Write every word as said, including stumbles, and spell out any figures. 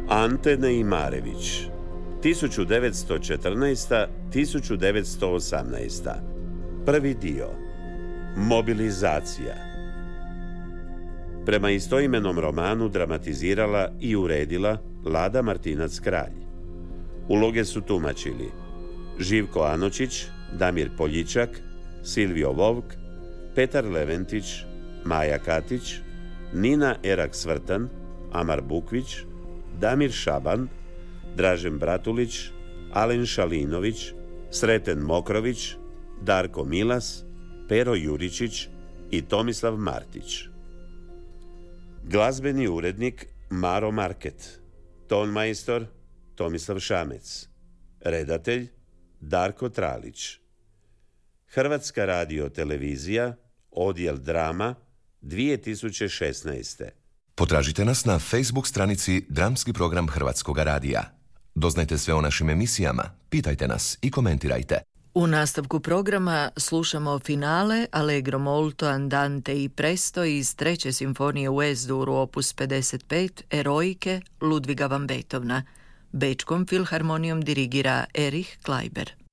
Ante Neimarević, tisuću devetsto četrnaesta do tisuću devetsto osamnaesta. Prvi dio. Mobilizacija. Prema istoimenom romanu dramatizirala i uredila Lada Martinac-Kralj. Uloge su tumačili Živko Anočić, Damir Poljičak, Silvio Vovk, Petar Leventić, Maja Katić, Nina Erak-Svrtan, Amar Bukvić, Damir Šaban, Dražen Bratulić, Alen Šalinović, Sreten Mokrović, Darko Milas, Pero Juričić i Tomislav Martić. Glazbeni urednik Maro Market. Tonmajstor Tomislav Šamec. Redatelj Darko Tralić. Hrvatska radio-televizija, odjel drama, dvije tisuće šesnaeste. Potražite nas na Facebook stranici Dramski program Hrvatskoga radija. Doznajte sve o našim emisijama, pitajte nas i komentirajte. U nastavku programa slušamo finale Allegro molto andante i presto iz treće simfonije u Es-duru opus pedeset pet Eroike Ludviga van Beethovna. Bečkom filharmonijom dirigira Erich Kleiber.